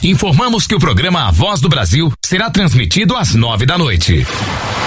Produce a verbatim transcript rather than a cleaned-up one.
Informamos que o programa A Voz do Brasil será transmitido às nove da noite.